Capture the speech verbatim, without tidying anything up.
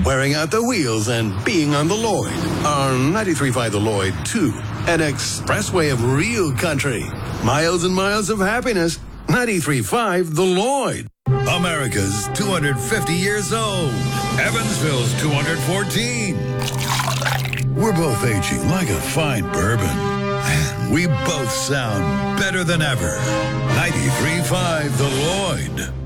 wearing out the wheels and being on the Lloyd. On ninety-three point five The Lloyd, too. An expressway of real country. Miles and miles of happiness. ninety-three point five The Lloyd. America's two hundred fifty years old. Evansville's two hundred fourteen. We're both aging like a fine bourbon. And we both sound better than ever. ninety-three point five The Lloyd.